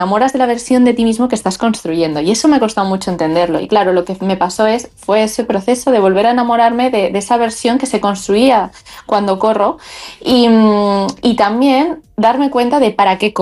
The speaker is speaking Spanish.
enamoras de la versión de ti mismo que estás construyendo. Y eso me ha costado mucho entenderlo. Y claro, lo que me pasó fue ese proceso de volver a enamorarme de esa versión que se construía cuando corro y también darme cuenta de para qué corro.